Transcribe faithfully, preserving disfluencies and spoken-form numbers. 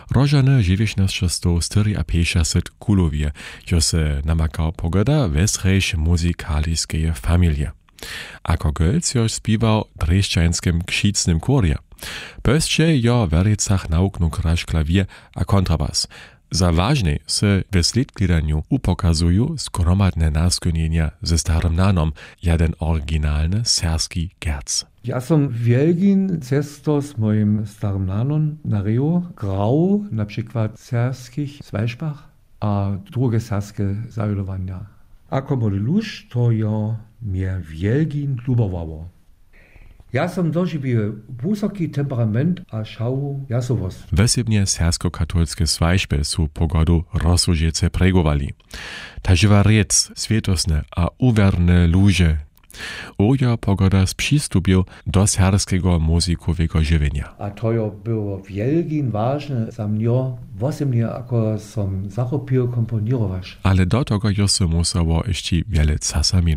Rożane dziewięćnaście sto czterdzieści kulowie, jo se namakał pogoda wesrejsz muzykaliskeje familie. Ako gölc jož spiwał drešćanskim kšicnym kurje. Pösće jo w Wericach nauknu kraš klavier a kontrabas. Za ważne se w slidglidanju upokazuju skromadne naskonienia ze starym nanom, jeden oryginalny serski gerc. Ja som wielgin cesto z moim starym nanom na Rio grał na przykład serskich Zweispach a drugie serskie zajudowania. Ako młody luž to jo mnie wielgin lubowało. Ja som doživił wysoki temperament a šawu jasowost. Wesebnie sersko-katolskie Zweispy su pogodu rozsužice pregowali. Ta żywa rec, swietosne a uwerne luże. Oja pogoda sprzystupił do serskiego muzykowego żywienia. A to jo było wielgin ważne za mnie, wosemnie ako som zachopił komponirować. Ale do tego jo se musiało jeszcze wiele czasu minąć.